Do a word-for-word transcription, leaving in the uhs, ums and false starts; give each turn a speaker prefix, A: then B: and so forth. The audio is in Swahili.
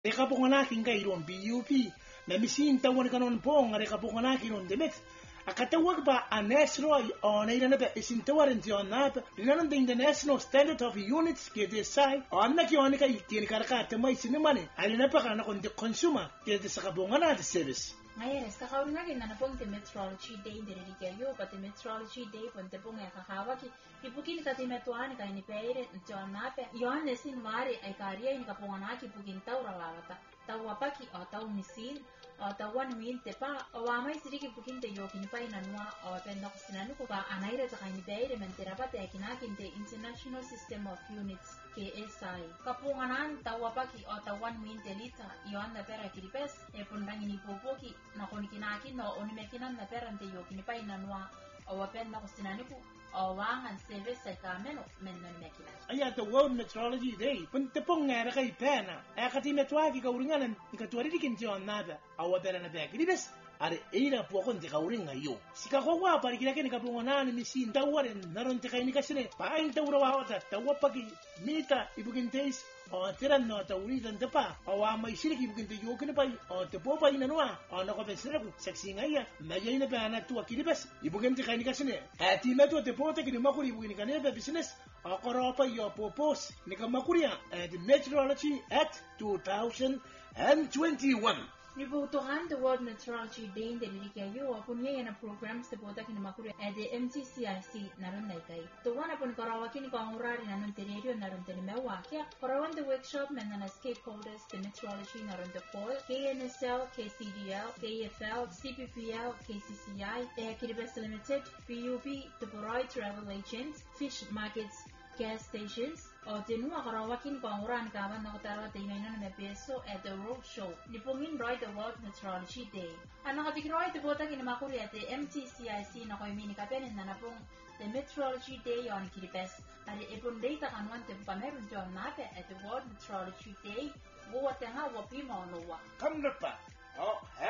A: Reka ponganakin ka iron B U P na misin tawan kanon pong reka ponganakin on demet akatawag ba anesro on ira na isin tawarin ti on nap nanon the international standard of units ke de sai on na ki on ka itin karaka te mai sinimane ali na pa kana kon de consumer ke de saka bongana de service
B: ngayon sa kauna kin na pong the metrology day de rigayo pa the metrology day pon te pong ka hawa ki ipukin ka ti metuan ka ni peire ti on nap yon nesin mari ay kariya in ka pongana ki pukin tawra lawata tawapaki o taw misil o tawan win te pa o amay siriki pukin te yokin pa inanwa o pendok sinanu ko ba anaira sa kaini beire mentera pa te kinakin te International System of Units K S I kapunganan tawapaki o tawan win te lita iyon na pera kiripes e pundang ini popoki na konikinakin no onimekinan na pera te yokin pa inanwa o pendok sinanu ko o wangan service sa kameno menon mekinan
A: aya the World Meteorology Day pun te pong ngara kay pena ay kati metwagi ka uringanan ikatwari dikin ti on nada awa pera na bag libes are eira po kon te ka uringa yo sika ko wa pari kila ken ka pongonan ni sin tawaren naron te kay ni kasine pa in tawra wa ta tawapagi mita ibukin tes o tiran no tawridan te pa o wa mai siriki ibukin te yo ken pa o te po pa ina no o na ko pensera ku sexy ngaya na yai na pa na tu akilibes ibukin te kay ni kasine ati meto te po te ki makuri ibukin ka ne business Akoropa yo popos ni kamakuria at Meteorology at two thousand twenty-one.
B: Nibutuhan the World Meteorology Day de Liligayo apun yan na programs te pota kinamakuri at the M T C I C naron naikay. Tuwan apun karawaki ni kaangurari nanon tererio naron tenimewa kaya karawan the workshop menan as stakeholders the meteorology naron the Paul, K N S L, K C D L, K F L, C P P L, K C C I, Kiribati Limited, B U P, the Boroi Travel Agents, Fish Markets, gas stations o tinua karawakin panguran kawan na kutara tingainan na peso at the road show nipungin roy the World Meteorology Day ano katikroy the bota kinamakuri at the M T C I C na koy mini kapenin na napong the Meteorology Day on Kiribati ari ipon data kanwan te pameron jon nape at the World Meteorology Day buwa tenga wapi mo nowa
A: kam na pa oh